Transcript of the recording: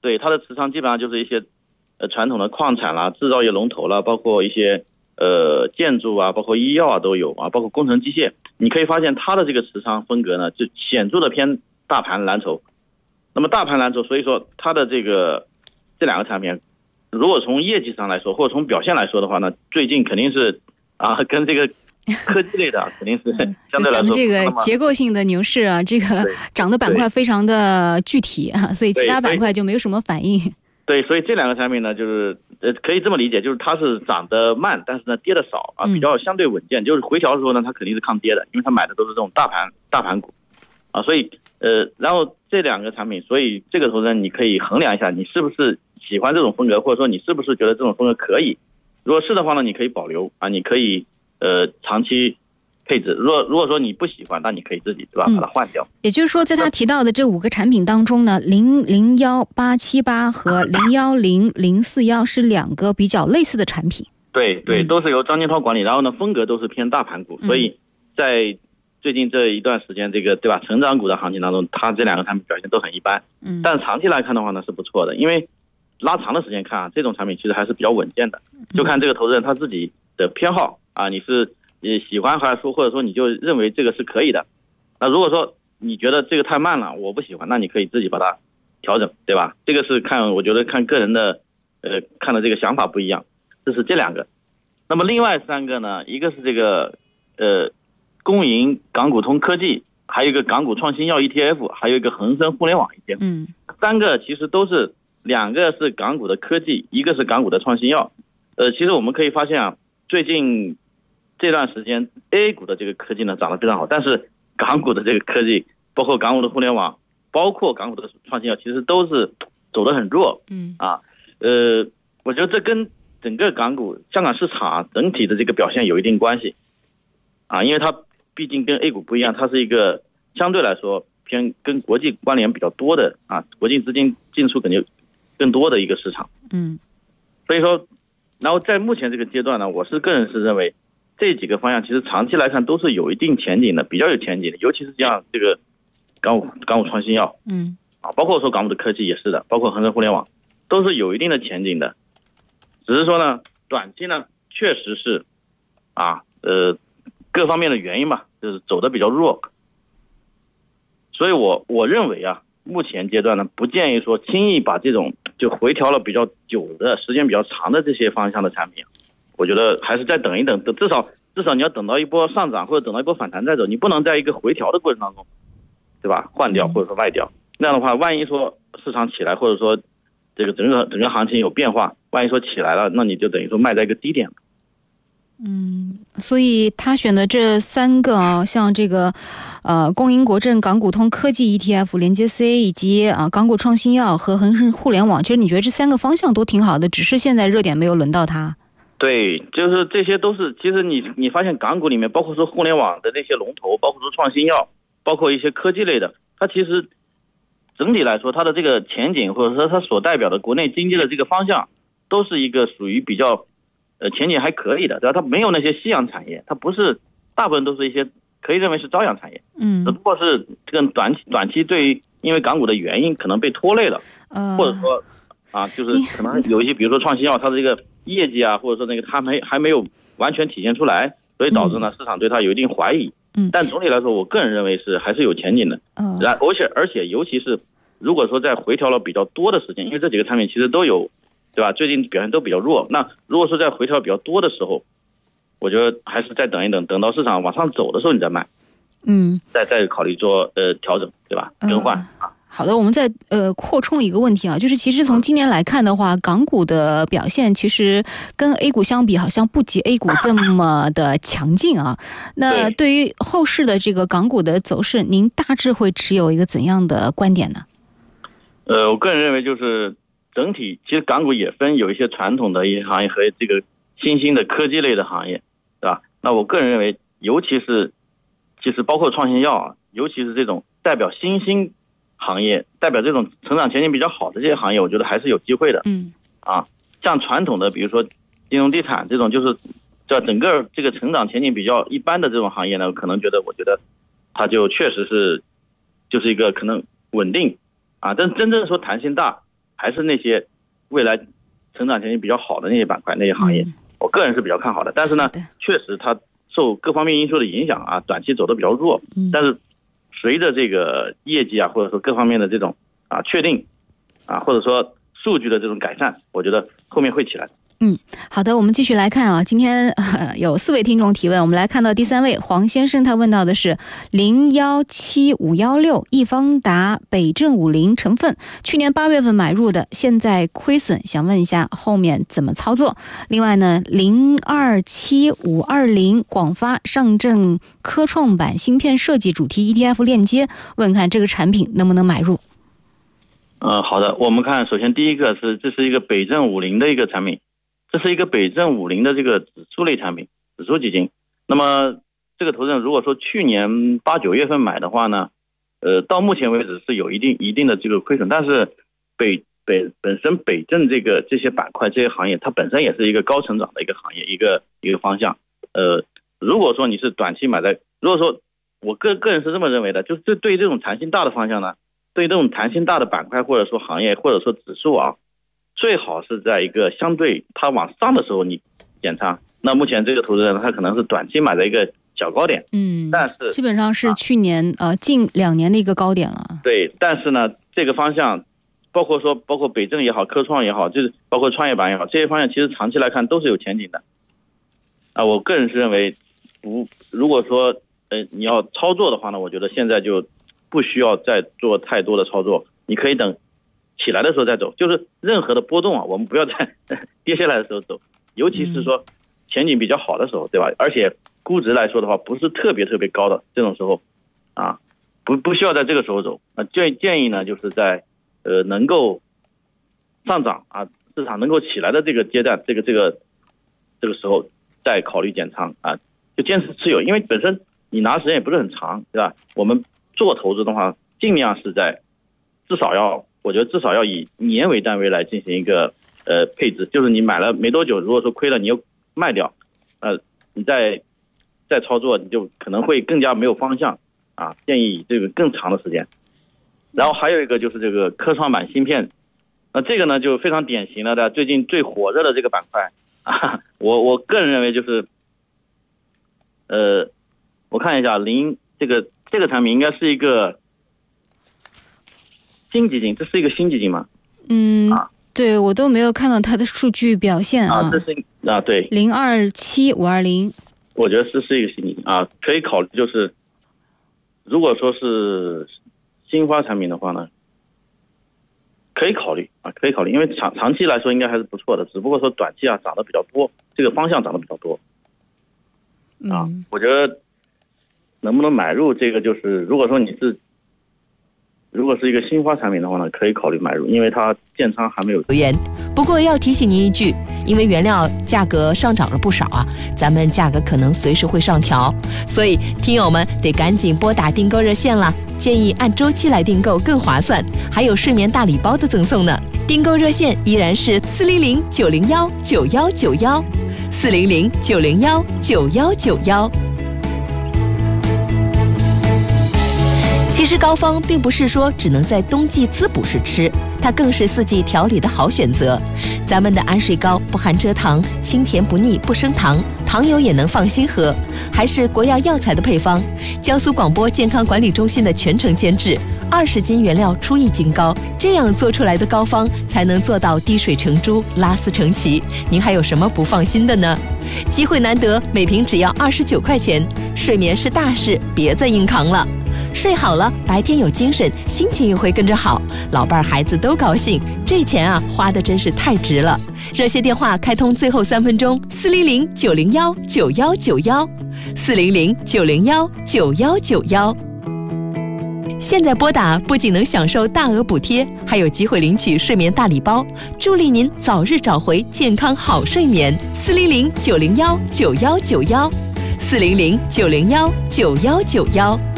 对，它的持仓基本上就是一些传统的矿产啦、制造业龙头啦，包括一些建筑啊，包括医药啊都有啊，包括工程机械。你可以发现它的这个持仓风格呢，就显著的偏大盘蓝筹。那么大盘蓝筹，所以说它的这两个产品，如果从业绩上来说，或者从表现来说的话呢，最近肯定是跟这个科技类的肯定是相对来说，咱们这个结构性的牛市啊，这个涨的板块非常的具体啊，所以其他板块就没有什么反应。 对，所以这两个产品呢，就是可以这么理解，就是它是涨得慢，但是呢跌得少啊，比较相对稳健。就是回调的时候呢，它肯定是抗跌的，因为它买的都是这种大盘股啊，所以然后这两个产品，所以这个投资人你可以衡量一下，你是不是喜欢这种风格，或者说你是不是觉得这种风格可以。如果是的话呢，你可以保留啊，你可以长期配置。如果说你不喜欢，那你可以自己对吧把它换掉。 也就是说，在他提到的这5个产品当中呢，001878和010041是2个比较类似的产品。 对对，都是由张金涛管理，然后呢风格都是偏大盘股，所以在最近这一段时间，这个对吧成长股的行情当中，它这两个产品表现都很一般。但长期来看的话呢是不错的，因为拉长的时间看啊，这种产品其实还是比较稳健的，就看这个投资人他自己的偏好啊，你是喜欢还是说，或者说你就认为这个是可以的。那如果说你觉得这个太慢了，我不喜欢，那你可以自己把它调整，对吧？这个是我觉得看个人的看的这个想法不一样。这是这两个。那么另外3个呢，一个是这个公银港股通科技，还有一个港股创新药 ETF， 还有一个恒生互联网 ETF。3个其实都是，2个是港股的科技，一个是港股的创新药。其实我们可以发现啊，最近这段时间 A 股的这个科技呢涨得非常好，但是港股的这个科技，包括港股的互联网，包括港股的创新药，其实都是走得很弱。我觉得这跟整个港股香港市场整体的这个表现有一定关系啊，因为它毕竟跟 A 股不一样，它是一个相对来说偏跟国际关联比较多的啊，国际资金进出肯定更多的一个市场。所以说，然后在目前这个阶段呢，我个人是认为这几个方向其实长期来看都是有一定前景的，比较有前景的，尤其是像这个港股创新药，包括说港股的科技也是的，包括恒生互联网都是有一定的前景的。只是说呢，短期呢确实是各方面的原因吧，就是走得比较弱。所以我认为啊，目前阶段呢，不建议说轻易把这种就回调了比较久的时间比较长的这些方向的产品，我觉得还是再等一等，至少你要等到一波上涨或者等到一波反弹再走，你不能在一个回调的过程当中，对吧？换掉或者说卖掉，那样的话，万一说市场起来，或者说这个整个行情有变化，万一说起来了，那你就等于说卖在一个低点了。 所以他选的这3个像这个公银国证港股通科技 ETF 连接 CA 以及港股创新药和恒生互联网，其实你觉得这3个方向都挺好的，只是现在热点没有轮到它。 对，就是这些都是，其实你发现港股里面包括说互联网的那些龙头，包括说创新药，包括一些科技类的，它其实整体来说它的这个前景或者说它所代表的国内经济的这个方向都是一个属于比较前景还可以的，对吧？它没有那些夕阳产业，它不是，大部分都是一些可以认为是朝阳产业。只不过是这个短期对于因为港股的原因可能被拖累了，或者说就是可能有一些比如说创新药它的这个业绩啊，或者说那个它还没有完全体现出来，所以导致呢市场对它有一定怀疑。但总体来说，我个人认为是还是有前景的。而且尤其是如果说在回调了比较多的时间，因为这几个产品其实都有，对吧？最近表现都比较弱。那如果说在回调比较多的时候，我觉得还是再等一等，等到市场往上走的时候你再卖。再考虑做调整，对吧？更换好的，我们再扩充一个问题啊，就是其实从今年来看的话，港股的表现其实跟 A 股相比，好像不及 A 股这么的强劲啊。那对于后市的这个港股的走势，您大致会持有一个怎样的观点呢？ 我个人认为就是整体，其实港股也分有一些传统的一些行业和这个新兴的科技类的行业，对吧？那我个人认为，尤其是其实包括创新药啊，尤其是这种代表新兴行业，代表这种成长前景比较好的这些行业，我觉得还是有机会的。像传统的比如说金融地产这种，就是在整个这个成长前景比较一般的这种行业呢，我觉得它就确实是就是一个可能稳定但真正说弹性大还是那些未来成长前景比较好的那些板块、那些行业，我个人是比较看好的。但是呢，确实它受各方面因素的影响啊，短期走得比较弱。但是随着这个业绩啊，或者说各方面的这种确定啊，或者说数据的这种改善，我觉得后面会起来。 好的，我们继续来看啊。今天有4位听众提问，我们来看到第3位黄先生，他问到的是017516易方达北正50成分，去年8月份买入的，现在亏损，想问一下后面怎么操作。另外呢027520广发上证科创板芯片设计主题 ETF 链接，问看这个产品能不能买入。 好的，我们看首先第一个这是一个北正50的一个产品，这是一个北正50的这个指数类产品，指数基金。那么这个投资人如果说去年8、9月份买的话呢，到目前为止是有一定的这个亏损，但是本身北正这些板块、这些行业，它本身也是一个高成长的一个行业，一个方向。如果说你是短期买的，如果说我个人是这么认为的，就是对于这种弹性大的方向呢，对于这种弹性大的板块或者说行业或者说指数啊，最好是在一个相对它往上的时候你减仓。那目前这个投资人他可能是短期买的一个小高点，但是基本上是去年近2年的一个高点了。 对，但是呢，这个方向包括北正也好，科创也好，就是包括创业板也好，这些方向其实长期来看都是有前景的。我个人是认为如果说你要操作的话呢，我觉得现在就不需要再做太多的操作，你可以等起来的时候再走，就是任何的波动啊，我们不要在跌下来的时候走，尤其是说前景比较好的时候，对吧？而且估值来说的话，不是特别高的这种时候啊，不需要在这个时候走。建议呢，就是在能够上涨啊，市场能够起来的这个阶段，这个时候再考虑减仓啊，就坚持持有，因为本身你拿时间也不是很长，对吧？我们做投资的话，尽量是在我觉得至少要以年为单位来进行一个配置，就是你买了没多久，如果说亏了你又卖掉，你再操作你就可能会更加没有方向啊，建议这个更长的时间。然后还有一个就是这个科创板芯片，这个呢就非常典型了的最近最火热的这个板块啊，我个人认为就是我看一下这个产品应该是一个新基金，这是一个新基金吗？ 对，我都没有看到它的数据表现啊。 这是对 027520， 我觉得是一个新基金啊，可以考虑。就是如果说是新发产品的话呢，可以考虑，因为长期来说应该还是不错的，只不过说短期涨得比较多，这个方向涨得比较多我觉得能不能买入这个，就是如果是一个新发产品的话呢，可以考虑买入，因为它建仓还没有元。不过要提醒您一句，因为原料价格上涨了不少啊，咱们价格可能随时会上调，所以听友们得赶紧拨打订购热线了，建议按周期来订购更划算，还有睡眠大礼包的赠送呢。订购热线依然是400-901-9191，400-901-9191。其实膏方并不是说只能在冬季滋补时吃，它更是4季调理的好选择。咱们的安睡膏不含蔗糖，清甜不腻，不升糖，糖友也能放心喝，还是国药药材的配方，江苏广播健康管理中心的全程监制，20斤原料出1斤膏，这样做出来的膏方才能做到滴水成珠，拉丝成奇。您还有什么不放心的呢？机会难得，每瓶只要29块钱，睡眠是大事，别再硬扛了。睡好了，白天有精神，心情也会跟着好，老伴孩子都高兴，这钱花的真是太值了。热线电话开通最后3分钟，400-901-9191，400-901-9191。现在拨打不仅能享受大额补贴，还有机会领取睡眠大礼包，助力您早日找回健康好睡眠。400-901-9191，400-901-9191。